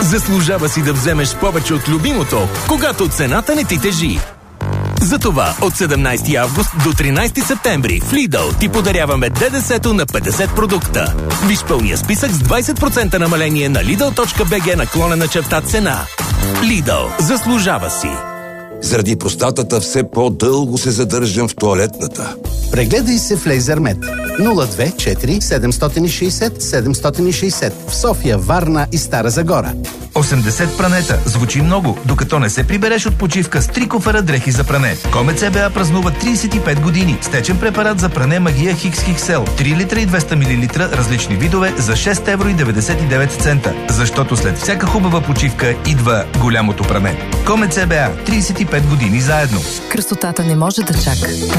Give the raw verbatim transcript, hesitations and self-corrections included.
Заслужава си да вземеш повече от любимото, когато цената не ти тежи. Затова от седемнайсети август до тринайсети септември в Lidl ти подаряваме ДДС-то на петдесет продукта. Виж пълния списък с двайсет процента намаление на Lidl.bg наклонена черта цена. Lidl. Заслужава си. Заради простатата все по-дълго се задържам в тоалетната. Прегледай се в Лейзермед. нула две четири седем шест седем седем шест в София, Варна и Стара Загора. осемдесет пранета. Звучи много, докато не се прибереш от почивка с три куфара дрехи за пране. Комет ЦБА празнува трийсет и пет години. Стечен препарат за пране Магия Хикс Хиксел. три литра и двеста милилитра, различни видове за шест евро и деветдесет и девет цента. Защото след всяка хубава почивка идва голямото пране. Комет ЦБА. трийсет и пет години заедно. Красотата не може да чака.